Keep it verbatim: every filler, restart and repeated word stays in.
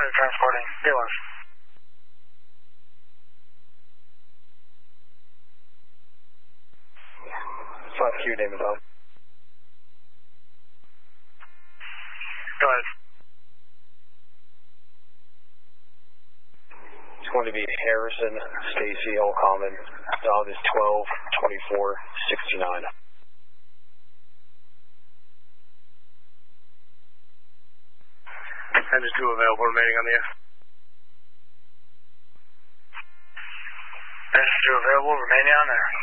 transporting. Be one. five Q, name is on. Go ahead. It's going to be Harrison, Stacy, all common. Dog is twelve twenty-four sixty-nine. And just two available remaining on the air. And just two available remaining on there.